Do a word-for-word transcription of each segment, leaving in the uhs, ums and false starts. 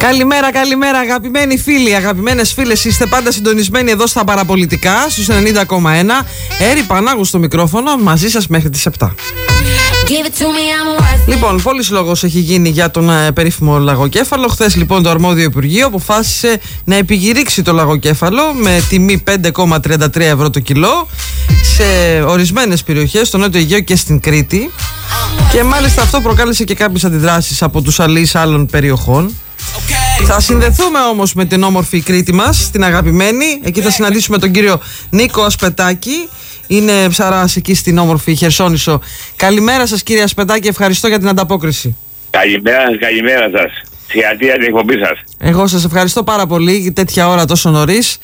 Καλημέρα, καλημέρα αγαπημένοι φίλοι, αγαπημένες φίλες. Είστε πάντα συντονισμένοι εδώ στα παραπολιτικά στους ενενήντα κόμμα ένα. Έρη Πανάγου στο μικρόφωνο, μαζί σας μέχρι τις επτά. Λοιπόν, πολύς λόγος έχει γίνει για τον ε, περίφημο λαγοκέφαλο. Χθες λοιπόν το αρμόδιο Υπουργείο αποφάσισε να επικηρύξει το λαγοκέφαλο με τιμή πέντε κόμμα τριάντα τρία ευρώ το κιλό σε ορισμένες περιοχές, στο Νότιο Αιγαίο και στην Κρήτη. Και μάλιστα αυτό προκάλεσε και κάποιες αντιδράσεις από τους αλείς άλλων περιοχών. Okay. Θα συνδεθούμε όμως με την όμορφη Κρήτη μας, την αγαπημένη. Εκεί θα συναντήσουμε τον κύριο Νίκο Ασπετάκη. Είναι ψαράς εκεί στην όμορφη Χερσόνησο. Καλημέρα σας κύριε Ασπετάκη, ευχαριστώ για την ανταπόκριση. Καλημέρα σας, καλημέρα σας. Συγχαρητήρια την εκπομπή σας. Εγώ σας ευχαριστώ πάρα πολύ τέτοια ώρα τόσο νωρίς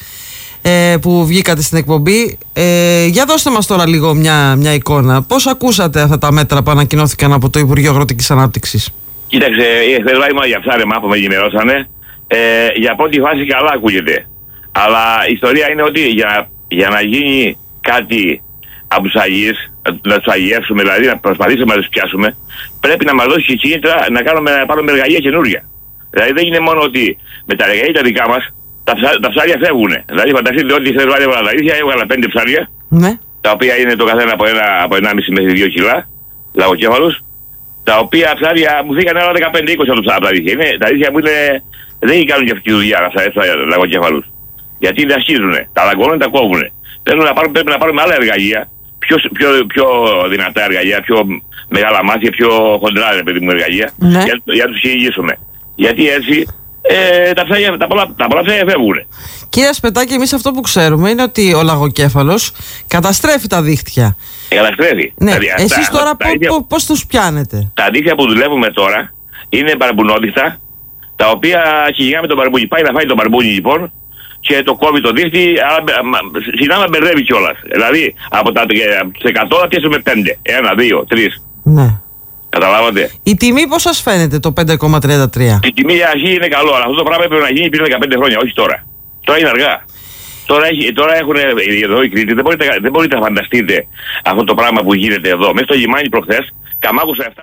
ε, που βγήκατε στην εκπομπή. ε, Για δώστε μας τώρα λίγο μια, μια εικόνα. Πώς ακούσατε αυτά τα μέτρα που ανακοινώθηκαν από το Υπουργείο Αγροτικής Ανάπτυξης? Κοίταξε, χθες βάλει μόνο για ψάρεμα που με ενημερώσανε. Ε, για πρώτη φάση καλά ακούγεται. Αλλά η ιστορία είναι ότι για, για να γίνει κάτι από τους Αγίες, να τους αγιεύσουμε, δηλαδή να προσπαθήσουμε να τους πιάσουμε, πρέπει να μας δώσει και κίνητρα να, κάνουμε, να πάρουμε εργαλεία καινούργια. Δηλαδή δεν είναι μόνο ότι με τα εργαλεία τα δικά μας τα, ψά, τα ψάρια φεύγουν. Δηλαδή φανταστείτε ότι χθες βάλει έβγαλα τα ίδια, έβγαλα πέντε ψάρια, ναι. Τα οποία είναι το καθένα από ένα, από ενάμιση μέχρι δύο κιλά λαγοκέφαλους. Τα οποία ψάρια μου φύγανε άλλα δεκαπέντε είκοσι από τα αλήθεια. Είναι, τα αλήθεια μου είναι, δεν κάνουν και αυτή τη δουλειά αυτά τα λαγοκέφαλους. Γιατί δεν αρχίζουν, τα λαγώνουν, τα κόβουν. Πρέπει να πάρουμε, πρέπει να πάρουμε άλλα εργαλεία, πιο, πιο, πιο δυνατά εργαλεία, πιο μεγάλα μάτια, πιο χοντρά παιδί μου εργαλεία, ναι. για, για να τους κυνηγήσουμε. Γιατί έτσι ε, τα, ψάρια, τα, πολλά, τα πολλά ψάρια φεύγουν. Κύριε Ασπετάκη, εμείς αυτό που ξέρουμε είναι ότι ο λαγοκέφαλος καταστρέφει τα δίχτυα. Καταστρέφει. Ναι. Δηλαδή, εσείς αυτά, τώρα τα, πώς, πώς τους πιάνετε? Τα δίχτυα που δουλεύουμε τώρα είναι μπαρμπουνόδιχτα, τα οποία κυνηγάμε τον μπαρμπούνι. Πάει να φάει τον μπαρμπούνι λοιπόν και το κόβει το δίχτυ, αλλά συνάμα μπερδεύει κιόλας. Δηλαδή από τα εκατό θα πιέσουμε πέντε. Ένα, δύο, τρεις. Ναι. Καταλάβατε. Η τιμή πώς σας φαίνεται το πέντε κόμμα τριάντα τρία? Η τιμή για αρχή είναι καλό, αλλά αυτό το πράγμα έπρεπε να γίνει πριν δεκαπέντε χρόνια, όχι τώρα. Τώρα είναι αργά. Τώρα, έχει, τώρα έχουν εδώ οι Κρήτες, δεν μπορείτε, δεν μπορείτε να φανταστείτε αυτό το πράγμα που γίνεται εδώ. Μέσα στο λιμάνι προχθές, καμάκουσα αυτά.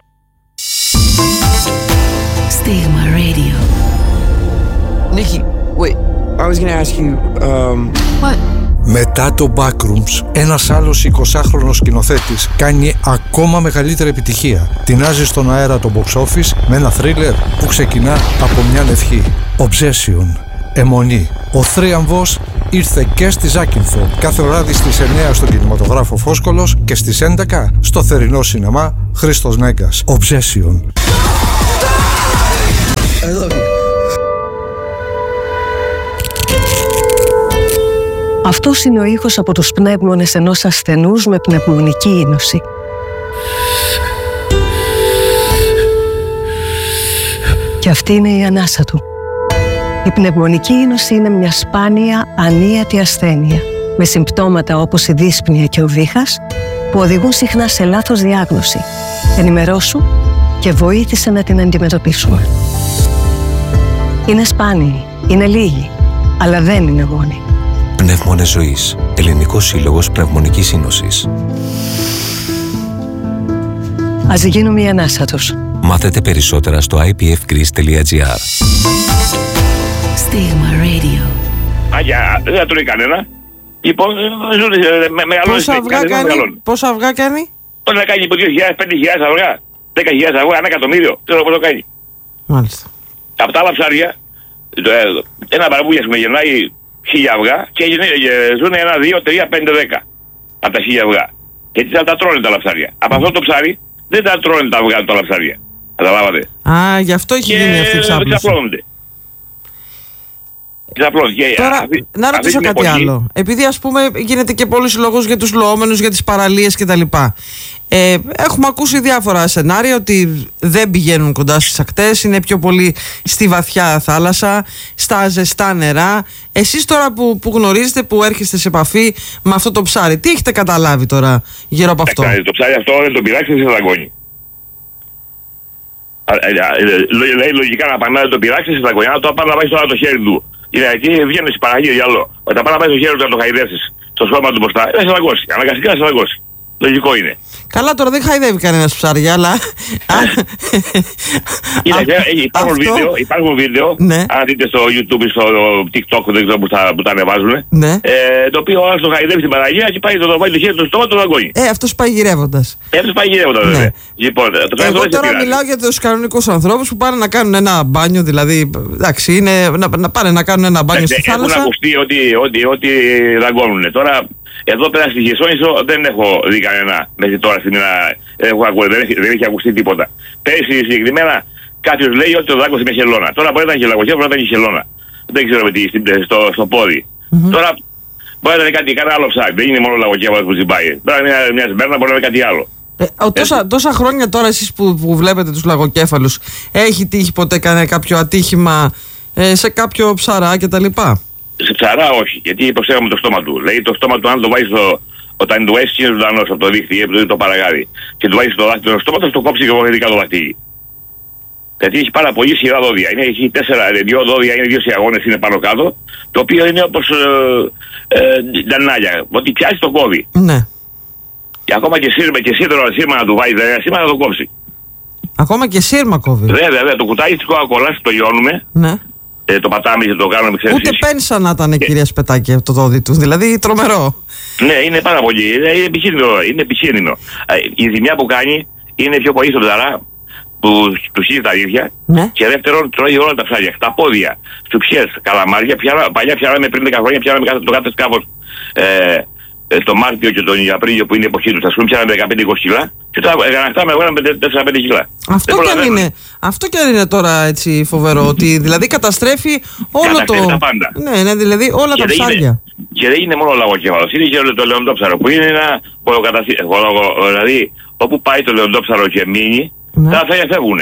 Stigma Radio. Nikki, wait. I was gonna ask you, um... What? Μετά το Backrooms, ένας άλλος εικοσάχρονος σκηνοθέτης κάνει ακόμα μεγαλύτερη επιτυχία. Τεινάζει στον αέρα το box office με ένα θρίλερ που ξεκινά από μια ευχή. Obsession. Αιμονή. Ο θρίαμβος ήρθε και στη Ζάκυνθο κάθε βράδυ στις εννιά στον κινηματογράφο Φόσκολος και στις έντεκα στο θερινό σινεμά Χρήστος Νέγκας. Obsession. I love you. Αυτός είναι ο ήχος από τους πνεύμονες ενός ασθενούς με πνευμονική είνωση. Και αυτή είναι η ανάσα του. Η πνευμονική είνωση είναι μια σπάνια, ανίατη ασθένεια με συμπτώματα όπως η δύσπνοια και ο βήχας που οδηγούν συχνά σε λάθος διάγνωση. Ενημερώσου και βοήθησε να την αντιμετωπίσουμε. Είναι σπάνιοι, είναι λίγοι, αλλά δεν είναι μόνοι. Πνεύμονες ζωής. Ελληνικός Σύλλογος Πνευμονικής Είνωσης. Ας γίνουμε η ανάσα τους. Μάθετε περισσότερα στο άι πι εφ greece τελεία τζι άρ. Stigma Radio. Άγια, δεν θα τρώει κανένα. Λοιπόν, μεγαλώνει. Πόσα αυγά κάνει? Πόσα αυγά κάνει? Πώς να κάνει από δύο χιλιάδες, πέντε χιλιάδες αυγά, δέκα χιλιάδες αυγά, ένα εκατομμύριο. Δεν ξέρω πώς το κάνει. Μάλιστα. Από τα άλλα ψάρια, ένα μπαρμπούλι με γεννάει χίλια αυγά και ζουν ένα, δύο, τρία, πέντε, δέκα από τα χίλια αυγά. Γιατί θα τα τρώνε τα άλλα ψάρια. Από αυτό το ψάρι δεν τα τρώνε τα αυγά τα άλλα ψάρια. Καταλάβατε. Α, γι' αυτό έχει γίνει αυτή η ξάπλωση. Τώρα, αυτή, να ρωτήσω κάτι εποχή... άλλο. Επειδή ας πούμε γίνεται και πολλής λόγος για τους λοόμενους, για τις παραλίες κτλ. Ε, έχουμε ακούσει διάφορα σενάρια ότι δεν πηγαίνουν κοντά στις ακτές, είναι πιο πολύ στη βαθιά θάλασσα, στα ζεστά νερά. Εσείς τώρα που, που γνωρίζετε, που έρχεστε σε επαφή με αυτό το ψάρι, τι έχετε καταλάβει τώρα γύρω από αυτό? Το ψάρι αυτό δεν το πειράξετε σε δαγκόνι. Λέει λογικά να πάνε να το πειράξει σε δαγκόνι, να το πάνε να πάει στο άλλο το χέρι του. Είναι εκεί, βγαίνει στην παραγγεία για άλλο. Όταν πάνε να πάει στο χέρι του να το χαϊδεύσεις στο σώμα του μπροστά, θα σε δαγκώσει. Αναγκαστικά θα σε δαγκώσει. Λογικό είναι. Καλά, τώρα δεν χαϊδεύει κανένας ψάρια, αλλά. Υπάρχουν βίντεο, υπάρχουν βίντεο. Ναι. Αν δείτε στο YouTube ή στο TikTok, δεν ξέρω που τα, που τα ανεβάζουν. Ναι. Ε, το οποίο ο άλλος το χαϊδεύει στην παραγία και πάει το βάλει το χέρι του στόμα, το δαγκώνει. Ε, αυτός πάει γυρεύοντας. Ε, αυτός πάει γυρεύοντας, Ναι. βέβαια. Λοιπόν, το Εγώ τώρα μιλάω για τους κανονικούς ανθρώπους που πάνε να κάνουν ένα μπάνιο, δηλαδή. Εντάξει, είναι, να, να πάνε να κάνουν ένα μπάνιο στη θάλασσα. Έχουν ακουστεί ότι, ότι, ότι δαγκώνουν. Τώρα, εδώ πέρα στη Χερσόνησο δεν έχω δει κανένα μέχρι τώρα στην ένα. Έχω ακούσει, δεν, έχει, δεν έχει ακουστεί τίποτα. Πέρυσι συγκεκριμένα κάποιος λέει ότι το δάγκωσε με χελώνα. Τώρα μπορεί να ήταν και λαγοκέφαλο, μπορεί να ήταν και χελώνα. Δεν ξέρω με τι, στο, στο πόδι. Mm-hmm. Τώρα μπορεί να είναι κάτι, κάτι άλλο ψάρι. Δεν είναι μόνο λαγοκέφαλο που ζυμπάει. Τώρα μια, μια σμπέρνα μπορεί να είναι κάτι άλλο. Ε, ο, τόσα, τόσα χρόνια τώρα εσείς που, που βλέπετε τους λαγοκέφαλους, έχει τύχει ποτέ κανένα κάποιο ατύχημα ε, σε κάποιο ψαρά κτλ? Σε ψαρά όχι, γιατί προσέχαμε το στόμα του. Λέει το στόμα του, αν το βάζει στο. Όταν του βάζει είναι ζωντανός από το δίχτυ, από το παραγάδι, και του βάζει το δάχτυλο στο στόμα, θα το κόψει και εγώ το δαχτυλί. Γιατί έχει πάρα πολύ σειρά δόντια. Είναι, έχει τέσσερα, δύο δόντια, είναι δύο σιαγώνες, είναι πάνω κάτω, το οποίο είναι όπως ε, ε, ντανάλια. Ότι πιάσει το κόβει. Ναι. Και ακόμα και σύρμα, και σύρμα, σύρμα να του βάζει, δηλαδή σύρμα να το κόψει. Ακόμα και σύρμα κόβει. Βέβαια, βέβαια, το κουτάκι της κοκακόλας το λιώνουμε. Ναι. Ε, το πατάμε και το κάνουμε, ξέρεις. Ούτε πένσα να ήταν, κυρία Σπετάκη, το δόντι του. Δηλαδή τρομερό. Ναι, είναι πάρα πολύ. Είναι, είναι επικίνδυνο. Είναι επικίνδυνο. Η ζημιά που κάνει είναι πιο πολύ στον ψαρά που του χύζει τα ίδια. Ναι. Και δεύτερον, τρώει όλα τα ψάρια. Τα πόδια, στουψιές, καλαμάρια. Πιάρα, παλιά πιάραμε πριν δέκα χρόνια, πιάραμε το κάθε σκάφος ε, το Μάρτιο και τον Απρίλιο που είναι η εποχή του. Α πούμε, πιάραμε δεκαπέντε είκοσι κιλά. Και τώρα γανακτάμε εγώ με τέσσερα πέντε κιλά. Αυτό και, αν είναι, αυτό και αν είναι τώρα έτσι φοβερό, ότι δηλαδή καταστρέφει όλο καταστρέφει το. Τα πάντα. Ναι, ναι, δηλαδή όλα Και τα ψάρια. Είναι, και δεν είναι μόνο ο λαγοκέφαλος, είναι και το λεοντόψαρο που είναι ένα πολλοκαταστήριο. Δηλαδή, όπου πάει το λεοντόψαρο και μείνει, Ναι. τα ψάρια φεύγουν.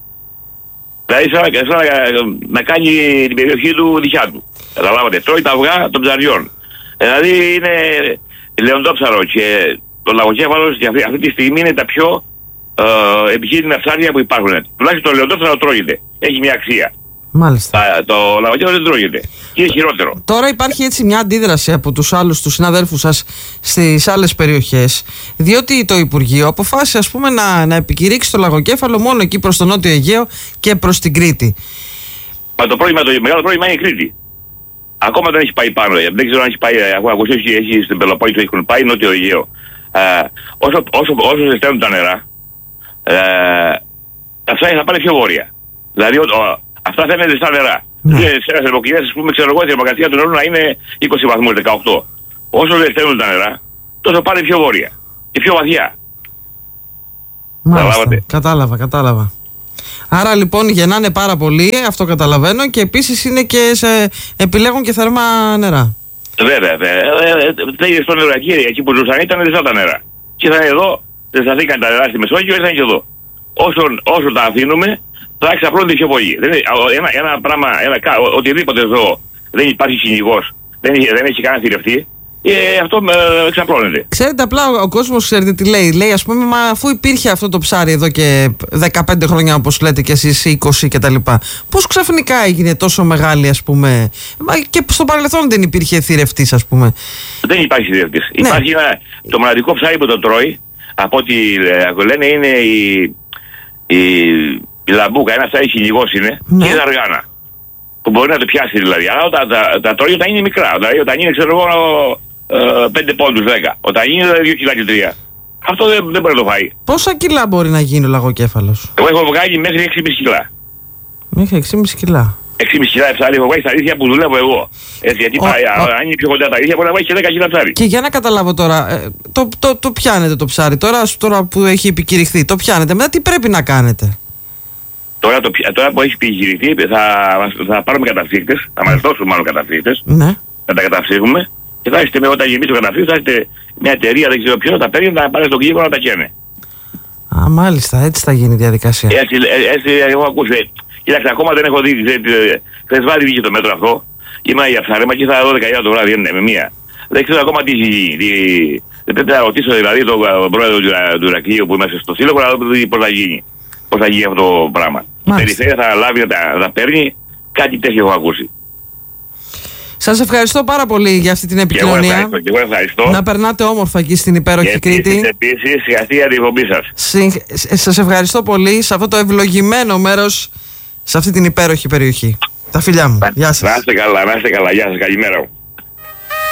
Δηλαδή, σαν, σαν να κάνει την περιοχή του δικιά του. Καταλάβατε, τρώει τα αυγά των ψαριών. Δηλαδή, είναι λεοντόψαρο και το λαγοκέφαλος και αυτή, αυτή τη στιγμή είναι τα πιο ε, επιχείρηνα ψάρια που υπάρχουν. Τουλάχιστον το λεοντόψαρο τρώγεται. Έχει μια αξία. Μάλιστα. Τα, το λαγοκέφαλο δεν τρώγεται. Και είναι χειρότερο. Τώρα υπάρχει έτσι μια αντίδραση από τους άλλους τους συναδέλφους σας στις άλλες περιοχές, διότι το Υπουργείο αποφάσισε, ας πούμε, να, να επικηρύξει το λαγοκέφαλο μόνο εκεί προς το Νότιο Αιγαίο και προς την Κρήτη. Μα το, πρόβλημα, το μεγάλο πρόβλημα είναι η Κρήτη. Ακόμα δεν έχει πάει πάνω. Δεν ξέρω αν έχει πάει. Έχω ακούσει ότι έχει στην Πελοπόννησο, έχουν πάει Νότιο Αιγαίο. Ε, όσο, όσο, όσο ζεσταίνουν τα νερά, ε, τα ψάρια θα πάνε πιο βόρεια. Δηλαδή, ο, ο, αυτά θα είναι ζεστά νερά. Ναι. Σε ένα θερμοκρασία, α πούμε, ξέρω εγώ, η θερμοκρασία του νερού να είναι είκοσι βαθμούς, δεκαοκτώ. Όσο ζεσταίνουν τα νερά, τόσο πάνε πιο βόρεια και πιο βαθιά. Μάλιστα. Κατάλαβα, κατάλαβα. Άρα λοιπόν γεννάνε πάρα πολύ, αυτό καταλαβαίνω, και επίσης είναι και σε, επιλέγουν και θερμά νερά. Βέβαια, βέβαια. Λέγε στο νεροκύριο, εκεί που ζούσαν ήταν ζεστά τα νερά. Και ήρθαν εδώ, ζεσταθήκαν τα νερά στη Μεσόγειο, ήρθαν και εδώ. Όσο, όσο τα αφήνουμε, θα εξαπλώνται πιο πολύ. Δεν, ένα, ένα πράγμα, ένα, οτιδήποτε εδώ δεν υπάρχει κυνηγός, δεν, δεν έχει κανένα θηρευτή, και αυτό ε, εξαπλώνεται. Ξέρετε, απλά ο, ο κόσμος, ξέρετε τι λέει. Λέει, ας πούμε, μα αφού υπήρχε αυτό το ψάρι εδώ και δεκαπέντε χρόνια, όπως λέτε και εσείς, είκοσι κτλ. Πώς ξαφνικά έγινε τόσο μεγάλη, ας πούμε. Μα και στο παρελθόν δεν υπήρχε θηρευτής, ας πούμε. Δεν υπάρχει θηρευτής. Ναι. Υπάρχει ένα, το μοναδικό ψάρι που το τρώει, από ό,τι ε, λένε, είναι η, η, η λαμπούκα. Ένα ψάρι χιλιγός είναι, ναι. Και είναι αργάνα. Που μπορεί να το πιάσει δηλαδή. Αλλά τα, τα, τα τρώει όταν είναι μικρά. Δηλαδή όταν είναι, ξέρω εγώ, πέντε πόντους, δέκα. Όταν είναι δύο κιλά και τρία. Αυτό δεν, δεν μπορεί να το φάει. Πόσα κιλά μπορεί να γίνει ο λαγοκέφαλος? Εγώ έχω βγάλει μέχρι έξι κόμμα πέντε κιλά. Μέχρι έξι κόμμα πέντε κιλά. έξι κόμμα πέντε κιλά ψάρι έχω βγάλει στα αλήθεια που δουλεύω εγώ. Έτσι, γιατί ο, πάει, ο, αν είναι πιο κοντά τα αλήθεια μπορεί να βγάλει και δέκα κιλά ψάρι. Και για να καταλάβω τώρα, ε, το, το, το πιάνετε το ψάρι τώρα, τώρα που έχει επικηρυχθεί, το πιάνετε. Μετά τι πρέπει να κάνετε? Τώρα, το, τώρα που έχει επιχειρηθεί θα, θα πάρουμε καταψύκτες, θα μαζευτώσουμε μάλλον καταψύκτες, ναι. Να τα καταψύγουμε και θα έχετε, όταν γεμίσει το καταψύκτο, θα έχετε μια εταιρεία, δεν ξέρω ποιος, θα τα παίρνει να πάρει στον κύκλο να τα καίνε. Α, μάλιστα, έτσι θα γίνει η διαδικασία. Έτσι, έτσι έχω ακούσει. Κοίταξε, ακόμα δεν έχω δει. Χθες βάλει βγήκε το μέτρο αυτό. Ήμουν για ψάρεμα και ήρθα δώδεκα το βράδυ, με μία. Δεν ξέρω ακόμα τι έχει γίνει. Δεν πρέπει να ρωτήσω δηλαδή τον πρόεδρο του Ηρακλείου που είμαστε στο Σύλλογο να δω πώς θα γίνει. Πώς θα γίνει αυτό το πράγμα. Η περιφέρεια θα λάβει να τα, τα παίρνει, κάτι τέτοιο έχω ακούσει. Σας ευχαριστώ πάρα πολύ για αυτή την επικοινωνία. Και εγώ ευχαριστώ, και εγώ ευχαριστώ. Να περνάτε όμορφα εκεί στην υπέροχη και Κρήτη. Και επίσης, συγχαρητήρια για την εκπομπή σας. Συ... Σας ευχαριστώ πολύ σε αυτό το ευλογημένο μέρος, σε αυτή την υπέροχη περιοχή. Τα φιλιά μου. Γεια σας. Να είστε καλά, να είστε καλά. Γεια σας, καλημέρα μου.